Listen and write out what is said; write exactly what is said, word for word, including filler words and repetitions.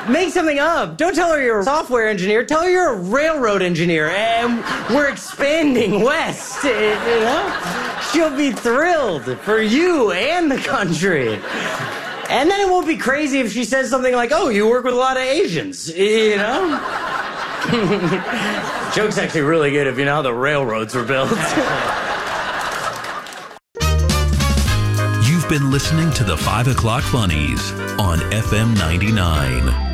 Make something up. Don't tell her you're a software engineer. Tell her you're a railroad engineer, and we're expanding west. You know, she'll be thrilled for you and the country. And then it won't be crazy if she says something like, "Oh, you work with a lot of Asians," you know. Joke's actually really good if you know how the railroads were built. You've been listening to the Five O'Clock Funnies on F M ninety-nine.